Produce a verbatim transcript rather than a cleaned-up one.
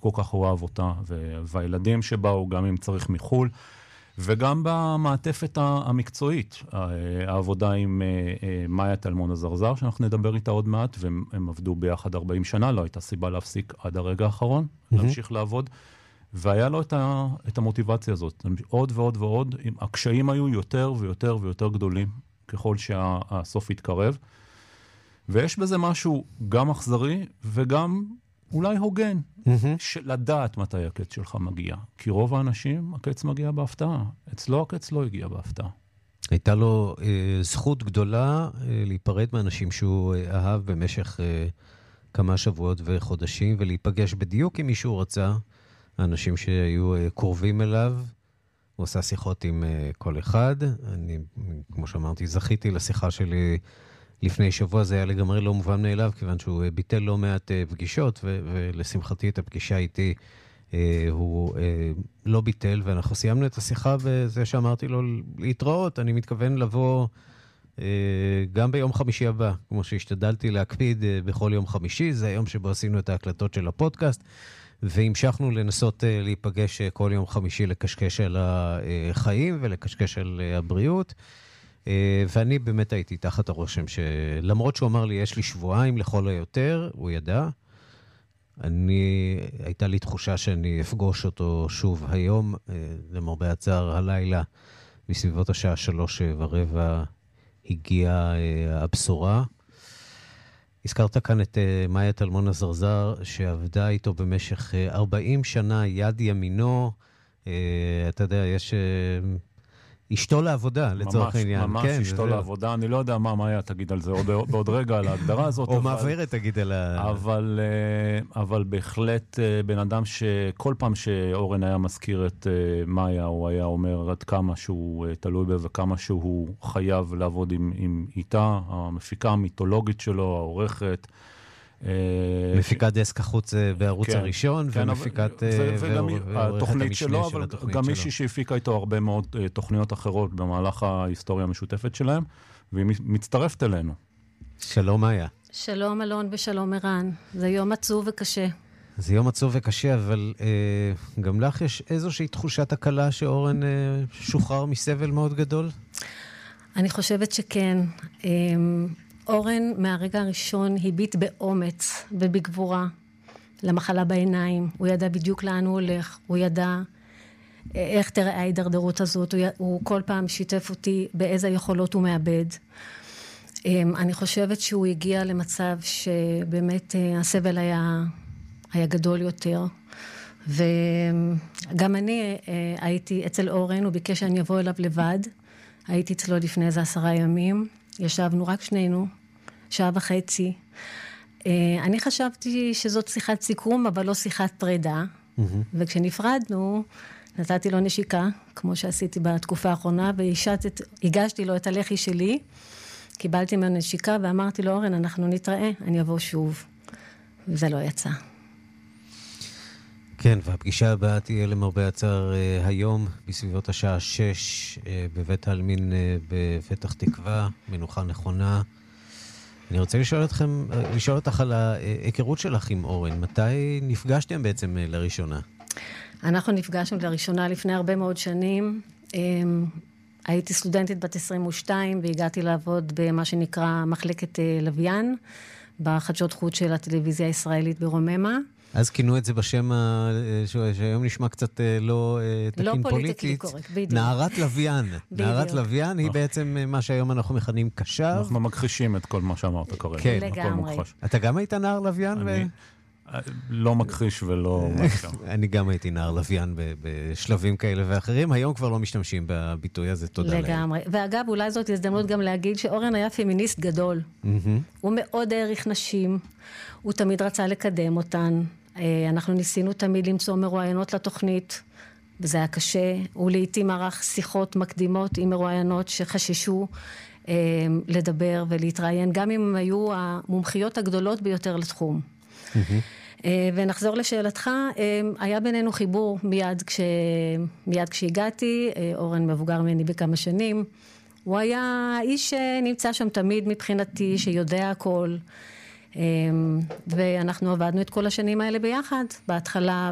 כל כך הוא אהב אותה, והילדים שבאו, גם אם צריך מחול, וגם במעטפת המקצועית, העבודה עם מאיה טלמון הזרזר, שאנחנו נדבר איתה עוד מעט, והם עבדו ביחד ארבעים שנה, לא הייתה סיבה להפסיק עד הרגע האחרון, להמשיך לעבוד, והיה לו את, ה, את המוטיבציה הזאת, עוד ועוד ועוד, הקשיים היו יותר ויותר ויותר גדולים, ככל שהסוף התקרב, ויש בזה משהו גם אכזרי, וגם אולי הוגן, mm-hmm. לדעת מתי הקץ שלך מגיע. כי רוב האנשים, הקץ מגיע בהפתעה. אצלו הקץ לא הגיע בהפתעה. הייתה לו אה, זכות גדולה אה, להיפרד מאנשים שהוא אה, אהב במשך אה, כמה שבועות וחודשים, ולהיפגש בדיוק עם מי שהוא רצה, האנשים שהיו אה, קרובים אליו. הוא עושה שיחות עם אה, כל אחד. אני, כמו שאמרתי, זכיתי לשיחה שלי לפני שבוע, זה היה לגמרי לא מובן מאליו, כיוון שהוא ביטל לא מעט פגישות, ו- ולשמחתי את הפגישה איתי אה, הוא אה, לא ביטל, ואנחנו סיימנו את השיחה בזה שאמרתי לו להתראות, אני מתכוון לבוא אה, גם ביום חמישי הבא, כמו שהשתדלתי להקפיד אה, בכל יום חמישי, זה היום שבו עשינו את ההקלטות של הפודקאסט, והמשכנו לנסות אה, להיפגש אה, כל יום חמישי לקשקש על החיים ולקשקש על אה, הבריאות, ואני באמת הייתי תחת הרושם שלמרות שהוא אמר לי יש לי שבועיים לכל היותר, הוא ידע, אני, הייתה לי תחושה שאני אפגוש אותו שוב היום, למרבה הצער הלילה, בסביבות השעה שלוש ורבע הגיעה הבשורה. הזכרת כאן את מאיה טלמון הזרזר, שעבדה איתו במשך ארבעים שנה, יד ימינו, אתה יודע, יש אשתו לעבודה, לצורך העניין. ממש, ממש אשתו לעבודה. אני לא יודע מה מאיה תגיד על זה בעוד רגע, על ההגדרה הזאת. או מעברת תגיד על ה... אבל בהחלט בן אדם שכל פעם שאורן היה מזכיר את מאיה, הוא היה אומר עד כמה שהוא תלוי בה וכמה שהוא חייב לעבוד עם איתה, המפיקה המיתולוגית שלו, העורכת, מפיקת דסק החוץ בערוץ הראשון, ומפיקת התוכנית שלו, אבל גם מישהי שהפיקה איתו הרבה מאוד תוכניות אחרות במהלך ההיסטוריה המשותפת שלהם, והיא מצטרפת אלינו. שלום מאיה. שלום אלון ושלום ערן. זה יום עצוב וקשה. זה יום עצוב וקשה, אבל גם לך יש איזושהי תחושת הקלה שאורן שוחרר מסבל מאוד גדול? אני חושבת שכן. אורן מהרגע הראשון הביט באומץ ובגבורה למחלה בעיניים. הוא ידע בדיוק לאן הוא הולך, הוא ידע איך תראה ההידרדרות הזאת, הוא, הוא כל פעם שיתף אותי באיזה יכולות הוא מאבד. אני חושבת שהוא הגיע למצב שבאמת הסבל היה, היה גדול יותר, וגם אני הייתי אצל אורן, הוא ביקש שאני אבוא אליו לבד, הייתי אצלו לפני איזה עשרה ימים, ישבנו רק שנינו, שעה וחצי. אני חשבתי שזאת שיחת סיכום, אבל לא שיחת פרידה. Mm-hmm. וכשנפרדנו, נתתי לו נשיקה, כמו שעשיתי בתקופה האחרונה, והגשתי לו את הלחי שלי, קיבלתי ממנו נשיקה, ואמרתי לו, אורן, אנחנו נתראה, אני אבוא שוב. וזה לא יצא. כן, והפגישה הבאה תהיה למרבה הצער uh, היום, בסביבות השעה שש, uh, בבית העלמין uh, בפתח תקווה, מנוחה נכונה. אני רוצה לשאול אתכם, uh, לשאול אותך על ההיכרות שלך עם אורן. מתי נפגשתם בעצם uh, לראשונה? אנחנו נפגשנו לראשונה לפני הרבה מאוד שנים. Um, הייתי סטודנטית בת עשרים ושתיים, והגעתי לעבוד במה שנקרא מחלקת uh, לוויין, בחדשות חוץ של הטלוויזיה הישראלית ברוממה. אז כינו את זה בשם שהיום נשמע קצת לא תקין פוליטית. נערת לוויין. נערת לוויין היא בעצם מה שהיום אנחנו מכנים קשב. אנחנו מכחישים את כל מה שאמרת כרגע. כן, לגמרי. אתה גם היית נער לוויין? אני לא מכחיש ולא... אני גם הייתי נער לוויין בשלבים כאלה ואחרים. היום כבר לא משתמשים בביטוי הזה, תודה להם. לגמרי. ואגב, אולי זאת הזדמנות גם להגיד שאורן היה פמיניסט גדול. הוא מאוד העריך נשים. הוא תמיד רצה לקדם אותן. אנחנו ניסינו תמיד למצוא מרואיינות לתוכנית, וזה היה קשה. הוא לעתים ערך שיחות מקדימות עם מרואיינות שחששו אה, לדבר ולהתראיין, גם אם הם היו המומחיות הגדולות ביותר לתחום. Mm-hmm. אה, ונחזור לשאלתך, אה, היה בינינו חיבור מיד, כש, מיד כשהגעתי, אה, אורן מבוגר ממני בכמה שנים, הוא היה איש שנמצא שם תמיד מבחינתי, שיודע הכל, ואנחנו עבדנו את כל השנים האלה ביחד. בהתחלה